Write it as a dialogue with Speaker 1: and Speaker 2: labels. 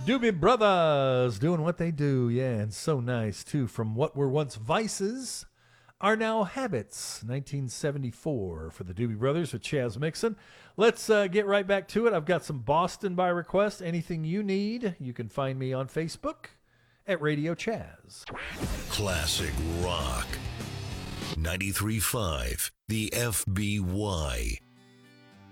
Speaker 1: Doobie Brothers doing what they do, yeah, and so nice too. From what were once vices are now habits. 1974 for the Doobie Brothers with Chaz Mixon. Let's get right back to it. I've got some Boston by request. Anything you need, you can find me on Facebook at Radio Chaz.
Speaker 2: Classic rock. 93.5, the FBY.